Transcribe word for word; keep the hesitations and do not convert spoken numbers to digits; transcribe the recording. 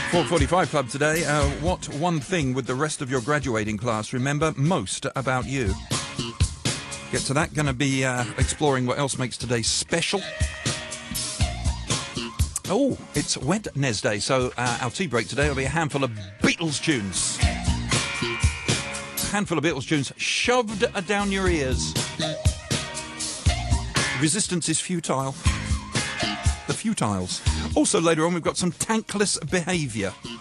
four forty-five Club today. Uh, what one thing would the rest of your graduating class remember most about you? Get to that. Going to be uh, exploring what else makes today special. Oh, it's Wednesday, so uh, our tea break today will be a handful of Beatles tunes. A handful of Beatles tunes shoved down your ears. Resistance is futile. The Futiles. Also later on we've got some tankless behaviour.